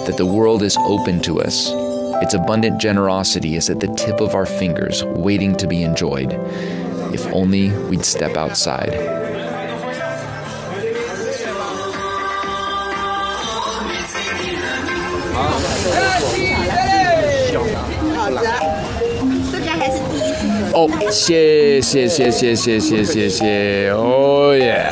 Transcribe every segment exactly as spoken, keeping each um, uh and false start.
that the world is open to us. Its abundant generosity is at the tip of our fingers, waiting to be enjoyed. If only we'd step outside. 哦，谢谢谢谢谢谢谢谢，哦耶！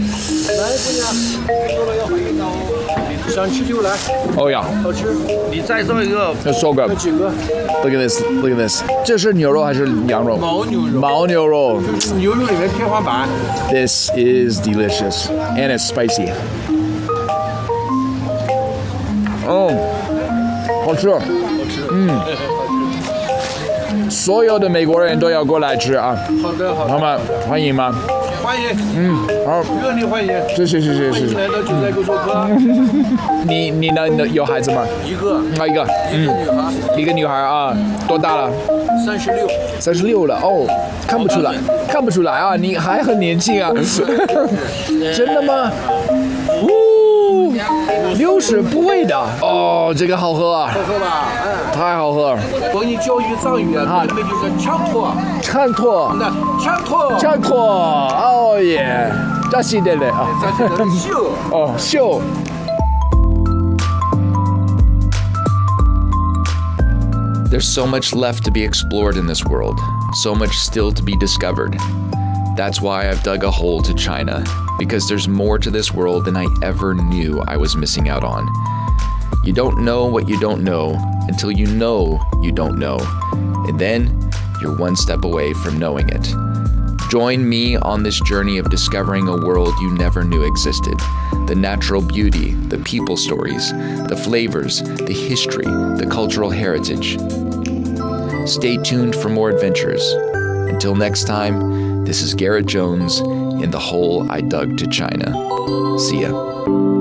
想吃就来。 哦呀， 好吃。你再做一个。 要说个。 几个 Look at this, look at this. 这是牛肉还是羊肉？ 牦牛肉。 牦牛肉。 就是牛肉里面天花板。 This is delicious and it's spicy. 哦，好吃。好吃。嗯。所有的美国人都要过来吃啊！ 好的，好的。 好吗？欢迎吗？ 欢迎。 嗯，好。 热烈欢迎。 是是是是是。 欢迎来到九寨沟做客。 你你呢？你有孩子吗？ 一个。 啊，一个。 一个女孩。 一个女孩啊，多大了？ 三十六。 三十六了哦，看不出来，看不出来啊，你还很年轻啊。真的吗？呜，六十不味的哦，这个好喝啊。 好喝吧？嗯。 太好喝了。 帮你教育藏语啊，那就是枪托。 枪托。 那枪托。 枪托，哦耶，这是的嘞啊。 这是的秀。 哦，秀。There's so much left to be explored in this world, so much still to be discovered. That's why I've dug a hole to China, because there's more to this world than I ever knew I was missing out on. You don't know what you don't know until you know you don't know, and then you're one step away from knowing it. Join me on this journey of discovering a world you never knew existed. The natural beauty, the people stories, the flavors, the history, the cultural heritage. Stay tuned for more adventures. Until next time, this is Garrett Jones in the hole I dug to China. See ya.